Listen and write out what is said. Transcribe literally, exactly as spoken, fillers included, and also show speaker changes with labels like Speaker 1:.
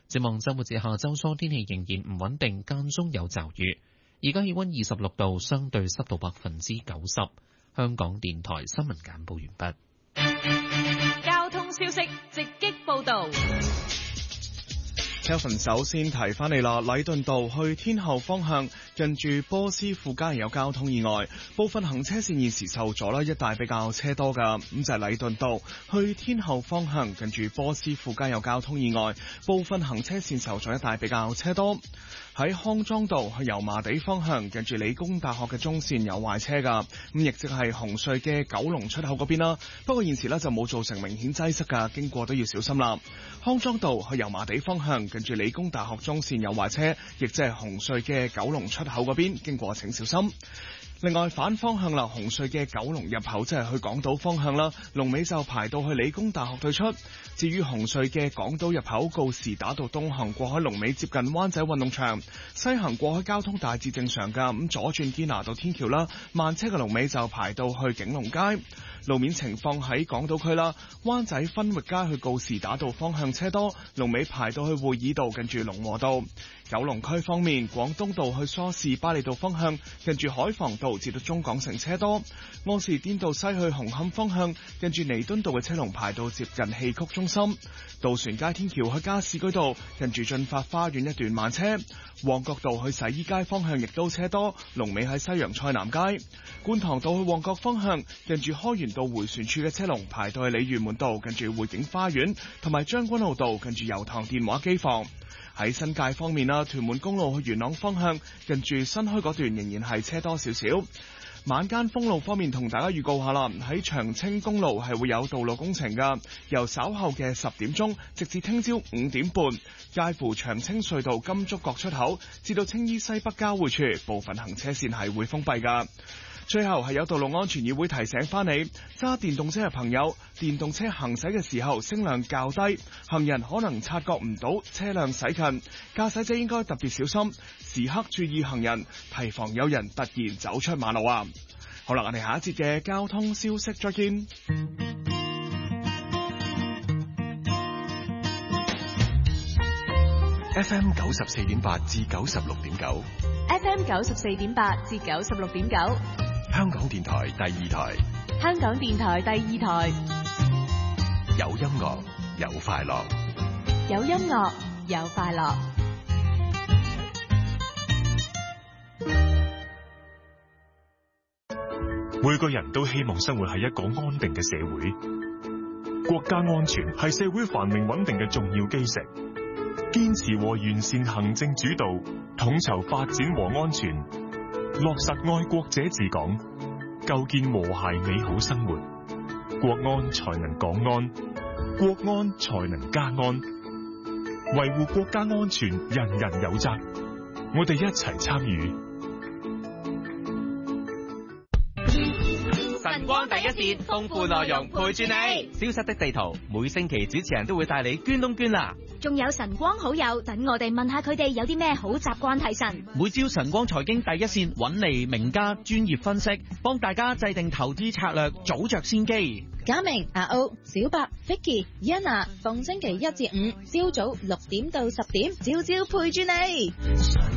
Speaker 1: 展望週末至下週初，天氣仍然唔穩定，間中有驟雨。而家氣溫二十六度，相對濕度百分之九十。香港電台新聞簡報完
Speaker 2: 畢。交通消息直擊報道。
Speaker 3: Kevin 首先提翻你啦，禮頓道去天后方向近住波斯富街有交通意外，部分行車線現時受阻啦，一帶比較車多噶。咁就係禮頓道去天后方向近住波斯富街有交通意外，部分行車線受阻，一帶比較車多。喺康莊道去油麻地方向近住理工大學嘅中線有壞車噶，咁亦即係紅隧嘅九龍出口嗰邊啦。不過現時呢就冇造成明顯擠塞噶，經過都要小心啦。康莊道去油麻地方向近住理工大學中線有壞車，亦即係紅隧嘅九龍出口嗰邊，經過請小心。另外反方向啦，紅隧嘅九龍入口即係去港島方向啦，龍尾就排到去理工大學對出。至於紅隧嘅港島入口告士打道東行過海龍尾接近灣仔運動場，西行過海交通大致正常噶。咁左轉堅拿道天橋啦，慢車嘅龍尾就排到去景隆街。路面情況喺港島區啦，灣仔分域街去告士打道方向車多，龍尾排到去會議道近住龍和道。九龍區方面，廣東道去梳士巴利道方向近住海防道至到中港城車多，柯士甸道西去紅磡方向近住彌敦道嘅車龍排到接近戲曲中心。渡船街天橋去加士居道近住駿發花園一段慢車。旺角道去洗衣街方向亦都車多，龍尾喺西洋菜南街。觀塘道去旺角方向近住開源道回旋處嘅車龍排到去鯉魚門道近住匯景花園，同埋將軍澳道近住油塘電話機房。喺新界方面啦，屯門公路去元朗方向近住新墟嗰段仍然係車多少少。晚間封路方面同大家預告下啦，喺長青公路係會有道路工程噶，由稍後嘅十點鐘直至聽朝五點半，介乎長青隧道金竹角出口至到青衣西北交匯處部分行車線係會封閉噶。最後係有道路安全議會提醒翻你，揸電動車嘅朋友，電動車行駛嘅時候聲量較低，行人可能察覺唔到車輛駛近，駕駛者應該特別小心，時刻注意行人，提防有人突然走出馬路啊！好啦，我哋下一節嘅交通消息再見。
Speaker 4: F M 九十四點八至九十六點九
Speaker 2: ，F M 九十四點八至九十六點九，
Speaker 4: 香港電台第二台，
Speaker 2: 香港電台第二台，
Speaker 4: 有音樂有快樂，
Speaker 2: 有音樂有快樂。
Speaker 5: 每個人都希望生活喺一個安定嘅社會，國家安全係社會繁榮穩定嘅重要基石。堅持和完善行政主導，統籌發展和安全，落實愛國者治港，構建和諧美好生活，國安才能港安，國安才能家安。維護國家安全，人人有責，我哋一齊參與。
Speaker 6: 晨光第一線，豐富內容陪住你。消失的地圖，每星期主持人都會帶你捐東捐啦。
Speaker 7: 仲有晨光好友，等我哋問下佢哋有啲咩好習慣提神。
Speaker 8: 每朝晨光財經第一線揾嚟名家專業分析，幫大家制定投資策略，早着先機。
Speaker 9: 嘉明、阿歐、小白、Vicky、Yana， 逢星期一至五朝早六點到十點，朝朝陪住你。